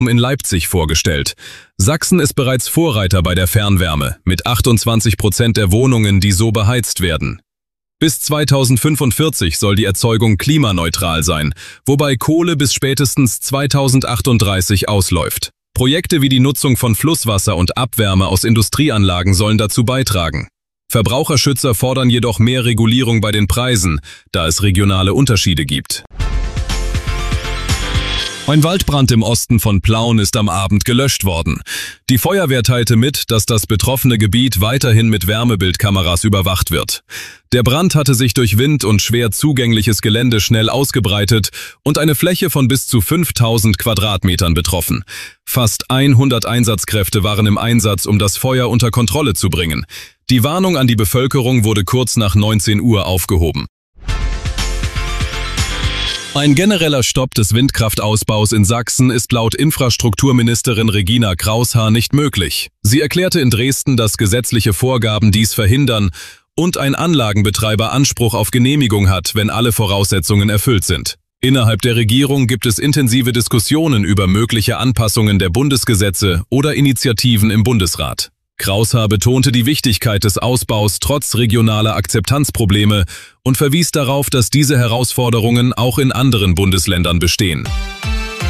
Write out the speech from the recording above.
in Leipzig vorgestellt. Sachsen ist bereits Vorreiter bei der Fernwärme, mit 28% der Wohnungen, die so beheizt werden. Bis 2045 soll die Erzeugung klimaneutral sein, wobei Kohle bis spätestens 2038 ausläuft. Projekte wie die Nutzung von Flusswasser und Abwärme aus Industrieanlagen sollen dazu beitragen. Verbraucherschützer fordern jedoch mehr Regulierung bei den Preisen, da es regionale Unterschiede gibt. Ein Waldbrand im Osten von Plauen ist am Abend gelöscht worden. Die Feuerwehr teilte mit, dass das betroffene Gebiet weiterhin mit Wärmebildkameras überwacht wird. Der Brand hatte sich durch Wind und schwer zugängliches Gelände schnell ausgebreitet und eine Fläche von bis zu 5000 Quadratmetern betroffen. Fast 100 Einsatzkräfte waren im Einsatz, um das Feuer unter Kontrolle zu bringen. Die Warnung an die Bevölkerung wurde kurz nach 19 Uhr aufgehoben. Ein genereller Stopp des Windkraftausbaus in Sachsen ist laut Infrastrukturministerin Regina Kraushaar nicht möglich. Sie erklärte in Dresden, dass gesetzliche Vorgaben dies verhindern und ein Anlagenbetreiber Anspruch auf Genehmigung hat, wenn alle Voraussetzungen erfüllt sind. Innerhalb der Regierung gibt es intensive Diskussionen über mögliche Anpassungen der Bundesgesetze oder Initiativen im Bundesrat. Kraushaar betonte die Wichtigkeit des Ausbaus trotz regionaler Akzeptanzprobleme und verwies darauf, dass diese Herausforderungen auch in anderen Bundesländern bestehen.